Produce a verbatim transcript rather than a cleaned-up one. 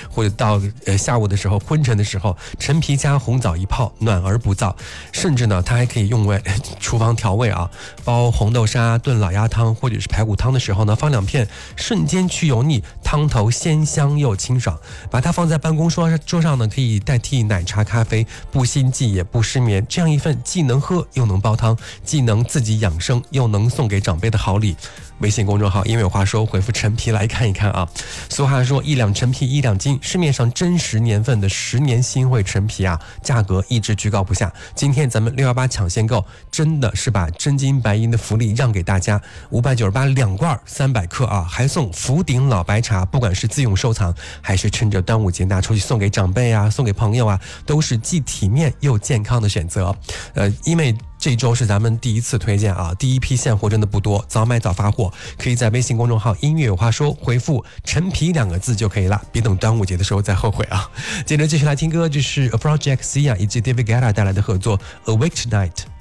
或者到呃下午的时候昏沉的时候，陈皮加红枣一泡，暖而不燥。甚至呢，它还可以用为厨房调味啊，煲红豆沙、炖老鸭汤或者是排骨汤的时候呢，放两片，瞬间去油腻，汤头鲜香又清爽。把它放在办公桌桌上呢，可以代替奶茶、咖啡，不心悸也不失眠。这样一份既能喝又能煲汤，既能自己养生又能送给长辈的好礼。微信公众号因为有话说，回复陈皮来看一看啊。俗话说一两陈皮一两斤，市面上真实年份的十年新汇陈皮啊，价格一直居高不下。今天咱们六一八抢先购，真的是把真金白银的福利让给大家，五百九十八两罐三百克啊，还送福鼎老白茶，不管是自用收藏，还是趁着端午节拿出去送给长辈啊，送给朋友啊，都是既体面又健康的选择。呃，因为这周是咱们第一次推荐啊，第一批现货真的不多，早买早发货，可以在微信公众号音乐有话说回复陈皮两个字就可以了，别等端午节的时候再后悔啊。接着继续来听歌，这是 A Project C 啊以及 David Guetta 带来的合作 Awake Tonight。